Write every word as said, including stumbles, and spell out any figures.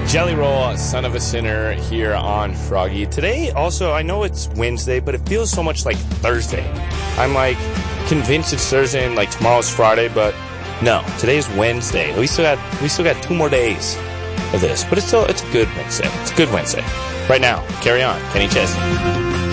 Jelly Roll, Son of a Sinner, here on Froggy. Today, also, I know it's Wednesday, but it feels so much like Thursday. I'm like convinced it's Thursday and like tomorrow's Friday, but no, today is Wednesday. We still got we still got two more days of this, but it's still it's a good Wednesday. It's a good Wednesday. Right now, carry on, Kenny Chesney.